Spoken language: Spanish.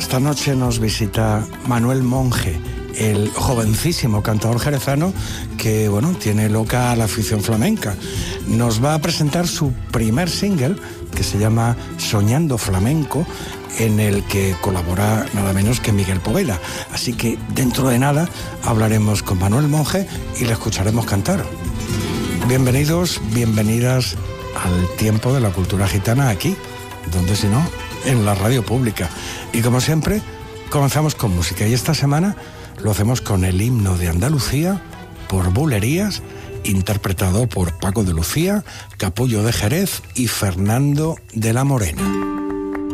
Esta noche nos visita Manuel Monge, el jovencísimo cantador jerezano que, bueno, tiene loca a la afición flamenca. Nos va a presentar su primer single, que se llama Soñando Flamenco, en el que colabora nada menos que Miguel Poveda. Así que dentro de nada hablaremos con Manuel Monge y le escucharemos cantar. Bienvenidos, bienvenidas al tiempo de la cultura gitana aquí, donde si no, en la radio pública. Y como siempre, comenzamos con música. Y esta semana lo hacemos con el himno de Andalucía por Bulerías, interpretado por Paco de Lucía, Capullo de Jerez y Fernando de la Morena.